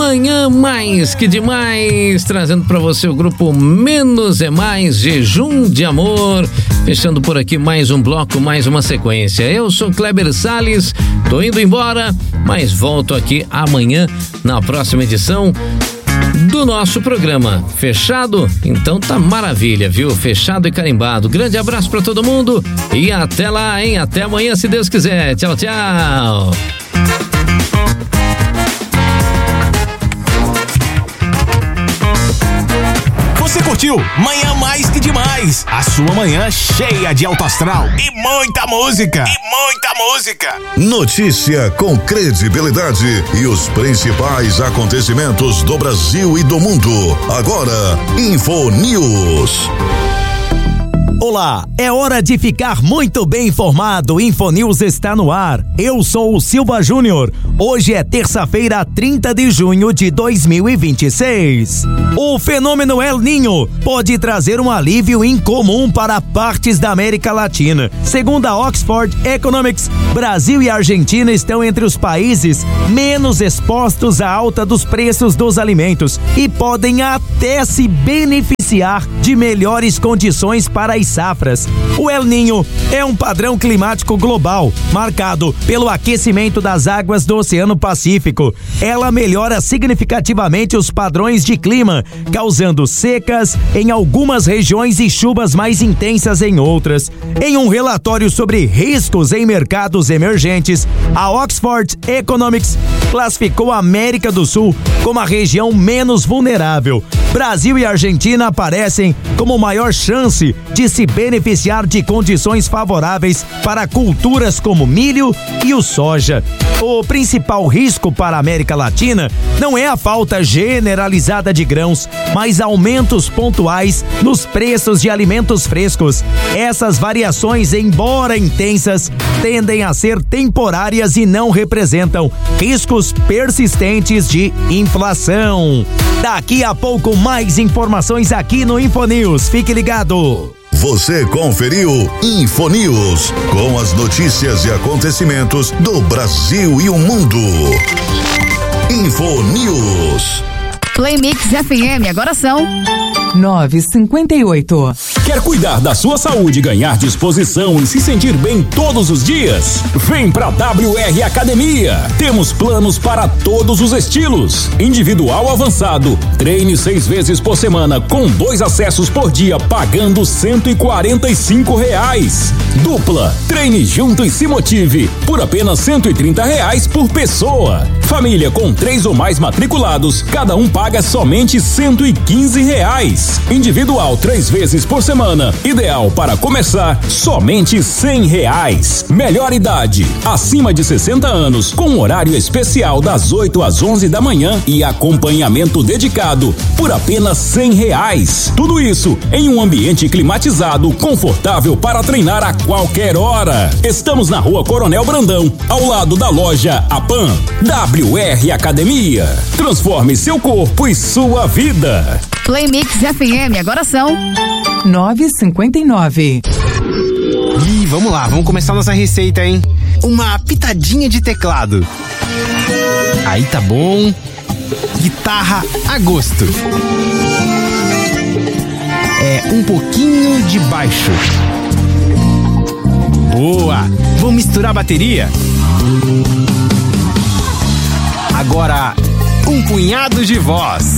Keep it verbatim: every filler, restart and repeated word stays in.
Manhã mais que demais, trazendo para você o grupo Menos é Mais, Jejum de Amor, fechando por aqui mais um bloco, mais uma sequência. Eu sou Kleber Salles, tô indo embora, mas volto aqui amanhã na próxima edição do nosso programa. Fechado? Então tá maravilha, viu? Fechado e carimbado. Grande abraço pra todo mundo e até lá, hein? Até amanhã, se Deus quiser. Tchau, tchau. Você curtiu Manhã Mais Que Demais, a sua manhã cheia de alto astral e muita música, e muita música. Notícia com credibilidade e os principais acontecimentos do Brasil e do mundo. Agora, Info News. Olá, é hora de ficar muito bem informado. Infonews está no ar. Eu sou o Silva Júnior. Hoje é terça-feira, trinta de junho de dois mil e vinte e seis. O fenômeno El Niño pode trazer um alívio incomum para partes da América Latina. Segundo a Oxford Economics, Brasil e Argentina estão entre os países menos expostos à alta dos preços dos alimentos e podem até se beneficiar de melhores condições para as safras. O El Niño é um padrão climático global, marcado pelo aquecimento das águas do Oceano Pacífico. Ela melhora significativamente os padrões de clima, causando secas em algumas regiões e chuvas mais intensas em outras. Em um relatório sobre riscos em mercados emergentes, a Oxford Economics classificou a América do Sul como a região menos vulnerável. Brasil e Argentina aparecem como maior chance de se beneficiar de condições favoráveis para culturas como milho e o soja. O principal risco para a América Latina não é a falta generalizada de grãos, mas aumentos pontuais nos preços de alimentos frescos. Essas variações, embora intensas, tendem a ser temporárias e não representam riscos persistentes de inflação. Daqui a pouco, mais informações aqui no Infonews. Fique ligado. Você conferiu Infonews, com as notícias e acontecimentos do Brasil e o mundo. Infonews. Play Mix F M, agora são nove e cinquenta e oito. Quer cuidar da sua saúde, ganhar disposição e se sentir bem todos os dias? Vem pra W R Academia. Temos planos para todos os estilos. Individual avançado. Treine seis vezes por semana com dois acessos por dia, pagando cento e quarenta e cinco reais. Dupla. Treine junto e se motive por apenas cento e trinta reais por pessoa. Família com três ou mais matriculados, cada um paga somente cento e quinze reais. Individual três vezes por semana. Ideal para começar, somente cem reais. Melhor idade, acima de sessenta anos, com horário especial das oito às onze da manhã e acompanhamento dedicado por apenas cem reais. Tudo isso em um ambiente climatizado, confortável para treinar a qualquer hora. Estamos na Rua Coronel Brandão, ao lado da loja Apan. W R Academia. Transforme seu corpo e sua vida. Play Mix F M, agora são nove e cinquenta e nove. Ih, vamos lá, vamos começar nossa receita, hein? Uma pitadinha de teclado. Aí tá bom. Guitarra a gosto. É, um pouquinho de baixo. Boa! Vamos misturar a bateria? Agora, um punhado de voz.